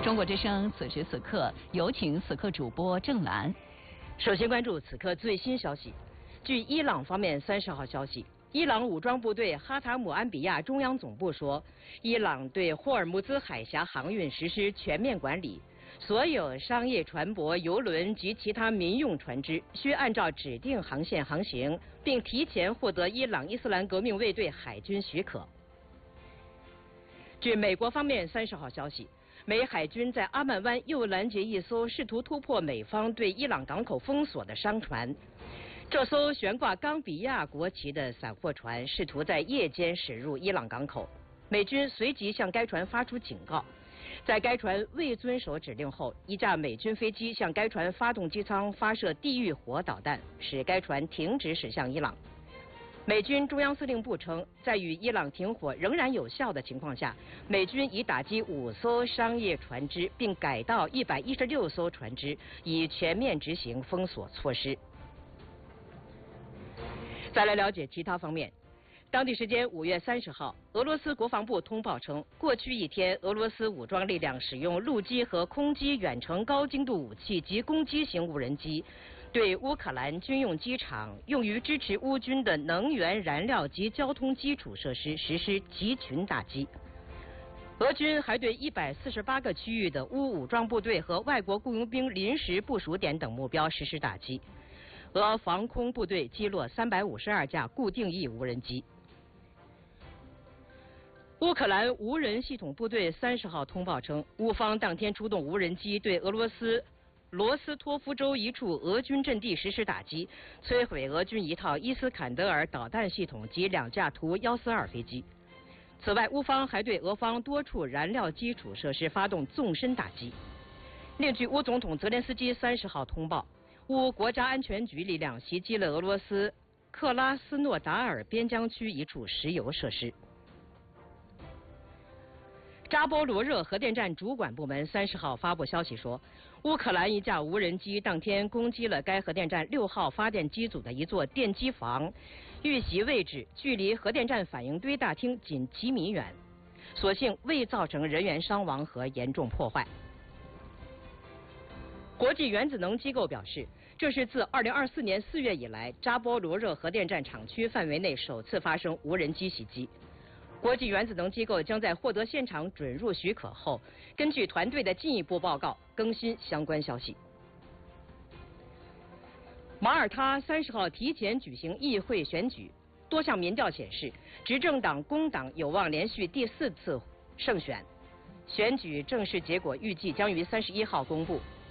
中国之声此时此刻，有请此刻主播郑兰。 首先关注此刻最新消息。据伊朗方面30号消息，伊朗武装部队哈塔姆安比亚中央总部说，伊朗对霍尔木兹海峡航运实施全面管理，所有商业船舶、邮轮及其他民用船只需按照指定航线航行，并提前获得伊朗伊斯兰革命卫队海军许可。据美国方面30号消息，美海军在阿曼湾又拦截一艘试图突破美方对伊朗港口封锁的商船。这艘悬挂冈比亚国旗的散货船试图在夜间驶入伊朗港口，美军随即向该船发出警告。在该船未遵守指令后，一架美军飞机向该船发动机舱发射地狱火导弹，使该船停止驶向伊朗。美军中央司令部称，在与伊朗停火仍然有效的情况下，美军已打击5艘商业船只，并改道116艘船只，以全面执行封锁措施。再来了解其他方面。当地时间5月30号，俄罗斯国防部通报称，过去一天，俄罗斯武装力量使用陆基和空基远程高精度武器及攻击型无人机，对乌克兰军用机场、用于支持乌军的能源、燃料及交通基础设施实施集群打击。俄军还对148个区域的乌武装部队和外国雇佣兵临时部署点等目标实施打击。俄防空部队击落352架固定翼无人机。乌克兰无人系统部队30号通报称，乌方当天出动无人机对俄罗斯罗斯托夫州一处俄军阵地实施打击，摧毁俄军一套伊斯坎德尔导弹系统及2架图142飞机。此外，乌方还对俄方多处燃料基础设施发动纵深打击。另据乌总统泽连斯基30号通报，乌国家安全局力量袭击了俄罗斯克拉斯诺达尔边疆区一处石油设施。扎波罗热核电站主管部门30号发布消息说，乌克兰一架无人机当天攻击了该核电站6号发电机组的一座电机房，遇袭位置距离核电站反应堆大厅仅几米远，所幸未造成人员伤亡和严重破坏。国际原子能机构表示，这是自2024年4月以来，扎波罗热核电站厂区范围内首次发生无人机袭击。国际原子能机构将在获得现场准入许可后，根据团队的进一步报告更新相关消息。马耳他30号提前举行议会选举，多项民调显示，执政党工党有望连续第4次胜选。选举正式结果预计将于31号公布。